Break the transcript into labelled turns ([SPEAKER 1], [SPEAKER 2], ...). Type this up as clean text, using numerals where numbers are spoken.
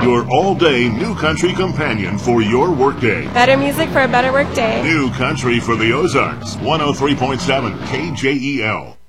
[SPEAKER 1] your all-day new country companion for your workday.
[SPEAKER 2] Better music for a better workday.
[SPEAKER 1] New country for the Ozarks, 103.7 KJEL.